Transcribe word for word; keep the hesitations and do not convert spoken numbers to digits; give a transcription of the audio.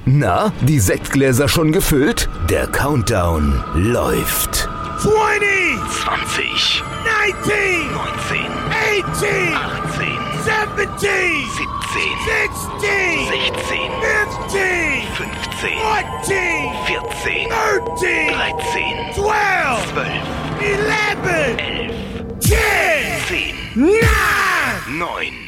Na, die Sektgläser schon gefüllt? Der Countdown läuft. zwanzig, zwanzig, neunzehn, neunzehn, achtzehn, achtzehn, siebzehn, siebzehn, sechzehn, sechzehn, fünfzehn, fünfzehn, fourteen, vierzehn, thirteen, dreizehn, twelve, zwölf, eleven, elf, ten, zehn, nine, neun,